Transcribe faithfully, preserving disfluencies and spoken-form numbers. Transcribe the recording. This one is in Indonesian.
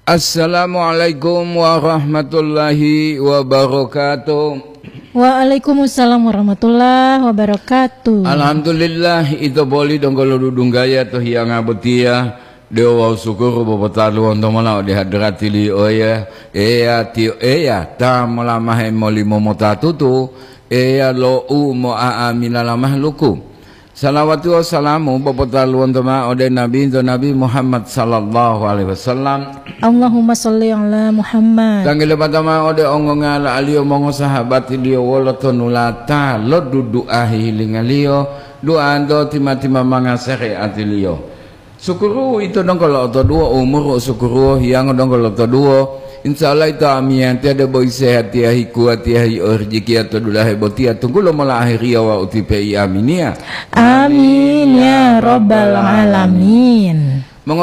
Assalamualaikum warahmatullahi wabarakatuh. Waalaikumsalam warahmatullahi wabarakatuh. Alhamdulillah itu boleh dong kalau dudung gaya tuh yang abetia dewa syukur bapak talu untuk malau di hadrati li oya eya tio eya tam lamah emoli momotatu tu eya lo u mo aamina lamah luku. Salawatu wassalamu bapak talu untuk ma ode nabi itu nabi Muhammad sallallahu alaihi wasallam. Allahumma sholli ala Muhammad. Tanggil pertama ode ongonga ala alio mongo sahabat liyo woloto nulata lo dudu ahi hilinga liyo doa ando tima-tima mangasere ati liyo. Sukuru itu dong kalau to dua umur sukuru yang dong kalau to dua insyaallah itu amian tiada boy sehat tiahi kuat tiahi rezeki atau dulahe botia tunggu lo malah akhir wa utipi aminia. Amin ya rabbal alamin.